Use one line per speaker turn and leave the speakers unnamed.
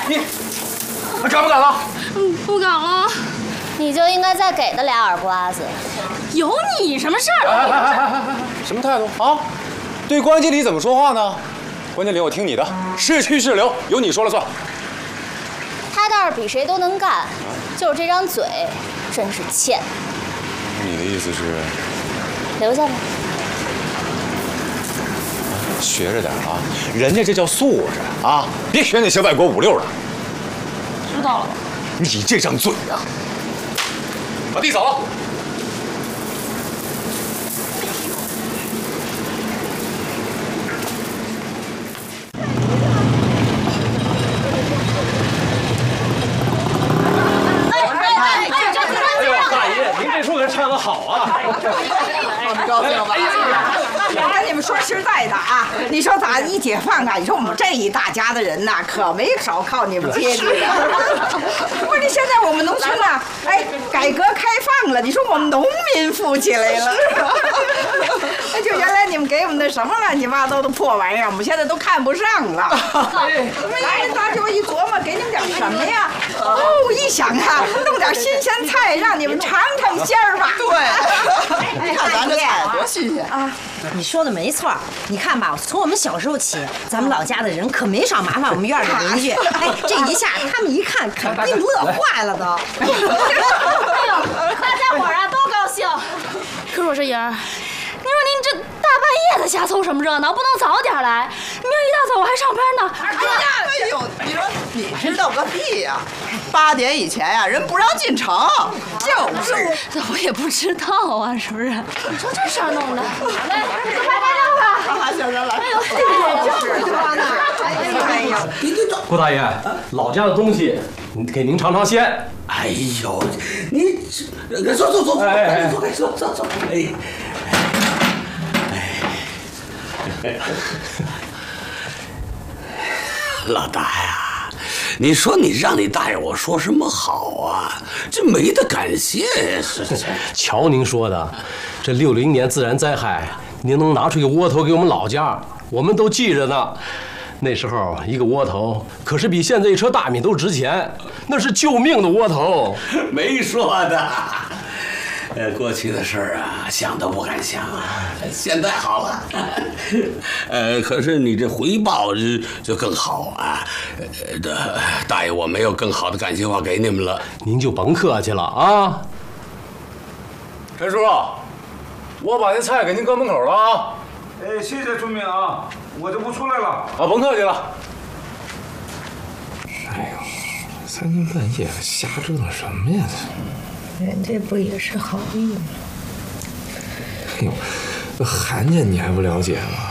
你敢不敢了？
不敢了。
你就应该再给他俩耳刮子。
有你什么事儿？
什么态度啊？对关经理怎么说话呢？关经理，我听你的，是去是留，由你说了算。
他倒是比谁都能干，就是这张嘴，真是欠。
你的意思是？
留下来。
学着点啊，人家这叫素质啊，别学那些外国五六的。
知道了。
你这张嘴呀，把地扫了。
哎呦，大爷，您这出可唱得好啊！
高兴吧？我跟你们说实在的啊，你说咋一解放啊？你说我们这一大家的人呐，可没少靠你们接济的。不是，现在我们农村呐，哎，改革开放了，你说我们农民富起来了。那就原来你们给我们的什么乱七八糟的破玩意儿，我们现在都看不上了。来，大舅一琢磨，给你们点什么呀？哦，一想啊，弄点新鲜菜，让你们尝尝鲜儿吧。
对，你看咱这菜多新鲜
啊！
你说的没错，你看吧，从我们小时候起，咱们老家的人可没少麻烦我们院里邻居。哎，这一下他们一看，肯定乐坏了都。
哎呦，大家伙啊都高兴。可是我说爷儿，您说您这大半夜的瞎凑什么热闹？不能早点来，明儿一大早我还上班呢。
哎呦，你说你知道个屁呀！8点以前呀，人不让进城。就是，
这我也不知道啊，是不是？你说这事儿弄的，来，快打电话。
啊，行，来。
哎呦，
就是说呢，哎呦，
郭大爷，老家的东西，给您尝尝鲜。
哎呦，你走，哎，走，哎，老大呀，你说你让你大爷我说什么好啊？这没得感谢呀！
瞧您说的，这60年自然灾害，您能拿出一个窝头给我们老家，我们都记着呢。那时候一个窝头可是比现在一车大米都值钱，那是救命的窝头。
没说的，过去的事儿啊，想都不敢想啊。现在好了，可是你这回报就更好啊。大爷，我没有更好的感谢话给你们了，
您就甭客气了啊。
陈叔，我把那菜给您搁门口了啊。
哎，谢谢村民啊，我就不出来了。
啊，甭客气了。
哎呦，3更半夜瞎折腾什么呀？
人家不也是好意吗？
哎呦，韩家你还不了解吗？